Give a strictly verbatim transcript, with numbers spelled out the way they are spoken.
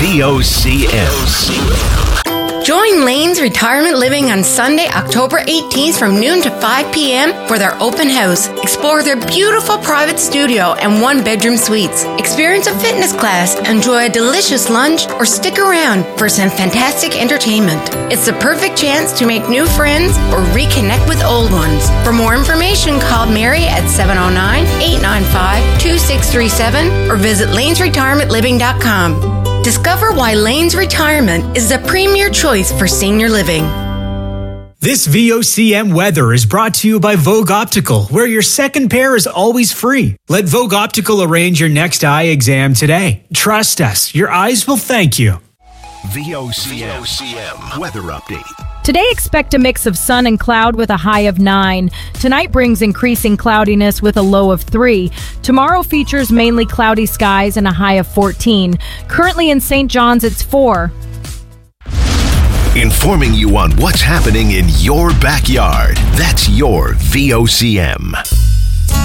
V O C M. Join Lane's Retirement Living on Sunday, October eighteenth from noon to five p.m. for their open house. Explore their beautiful private studio and one-bedroom suites. Experience a fitness class, enjoy a delicious lunch, or stick around for some fantastic entertainment. It's the perfect chance to make new friends or reconnect with old ones. For more information, call Mary at seven oh nine, eight nine five, two six three seven or visit lanes retirement living dot com. Discover why Lane's Retirement is the premier choice for senior living. This V O C M weather is brought to you by Vogue Optical, where your second pair is always free. Let Vogue Optical arrange your next eye exam today. Trust us, your eyes will thank you. V O C M weather update. Today, expect a mix of sun and cloud with a high of nine. Tonight brings increasing cloudiness with a low of three. Tomorrow features mainly cloudy skies and a high of fourteen. Currently in Saint John's, it's four. Informing you on what's happening in your backyard. That's your V O C M.